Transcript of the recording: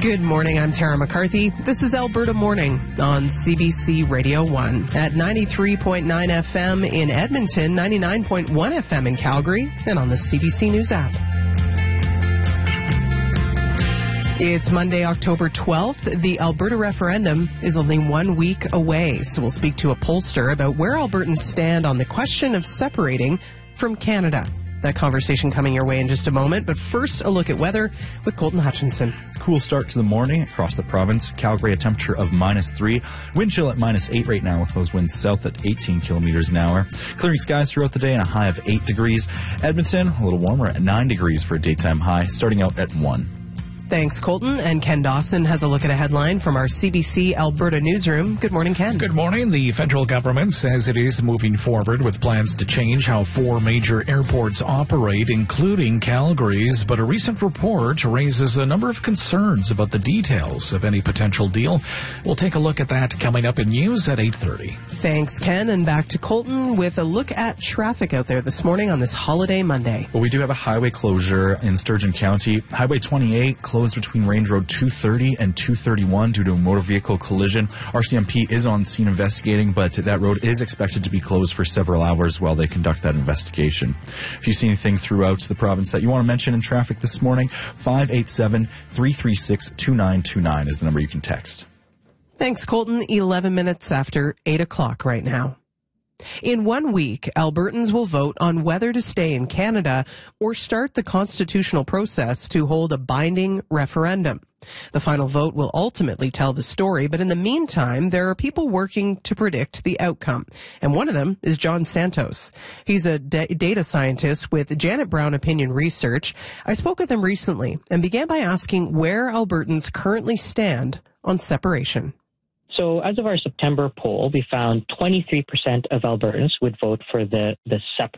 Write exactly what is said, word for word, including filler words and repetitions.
Good morning, I'm Tara McCarthy. This is Alberta Morning on C B C Radio one at ninety-three point nine F M in Edmonton, ninety-nine point one F M in Calgary, and on the C B C News app. It's Monday, October twelfth. The Alberta referendum is only one week away, so we'll speak to a pollster about where Albertans stand on the question of separating from Canada. That conversation coming your way in just a moment, but first a look at weather with Colton Hutchinson. Cool start to the morning across the province. Calgary, a temperature of minus three. Wind chill at minus eight right now with those winds south at eighteen kilometers an hour. Clearing skies throughout the day and a high of eight degrees. Edmonton, a little warmer at nine degrees for a daytime high, starting out at one. Thanks, Colton. And Ken Dawson has a look at a headline from our C B C Alberta newsroom. Good morning, Ken. Good morning. The federal government says it is moving forward with plans to change how four major airports operate, including Calgary's. But a recent report raises a number of concerns about the details of any potential deal. We'll take a look at that coming up in news at eight thirty. Thanks, Ken. And back to Colton with a look at traffic out there this morning on this holiday Monday. Well, we do have a highway closure in Sturgeon County. Highway twenty-eight closed between Range Road two thirty and two thirty-one due to a motor vehicle collision. R C M P is on scene investigating, but that road is expected to be closed for several hours while they conduct that investigation. If you see anything throughout the province that you want to mention in traffic this morning, five eight seven, three three six, two nine two nine is the number you can text. Thanks, Colton. eleven minutes after eight o'clock right now. In one week, Albertans will vote on whether to stay in Canada or start the constitutional process to hold a binding referendum. The final vote will ultimately tell the story, but in the meantime, there are people working to predict the outcome. And one of them is John Santos. He's a da- data scientist with Janet Brown Opinion Research. I spoke with him recently and began by asking where Albertans currently stand on separation. So as of our September poll, we found twenty-three percent of Albertans would vote for the, the separate